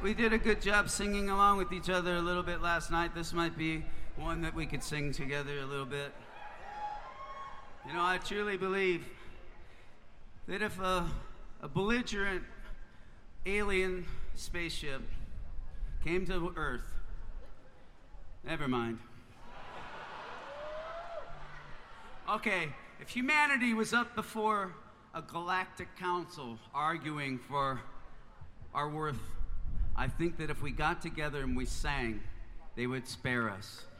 we did a good job singing along with each other a little bit last night. This might be one that we could sing together a little bit. You know, I truly believe that if a belligerent alien spaceship came to Earth, never mind. Okay, if humanity was up before a galactic council arguing for our worth, I think that if we got together and we sang, they would spare us.